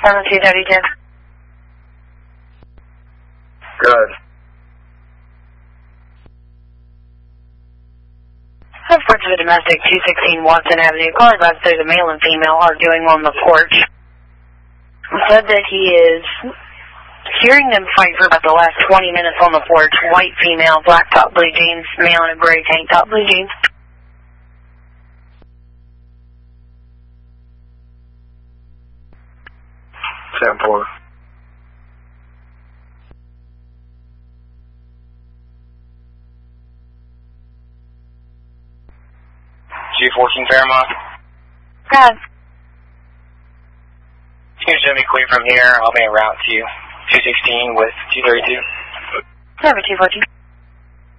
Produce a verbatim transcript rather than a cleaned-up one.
seven two thirty ten. Good. Reports of a domestic two sixteen Watson Avenue. Caller advised there's a male and female arguing on the porch. Said that he is hearing them fight for about the last twenty minutes on the porch. White female, black top, blue jeans, male in a gray tank top, blue jeans. ten four. two fourteen Fairmont. God. You can show me clear from here. I'll be en route to you. two sixteen with two thirty-two. seven two fourteen.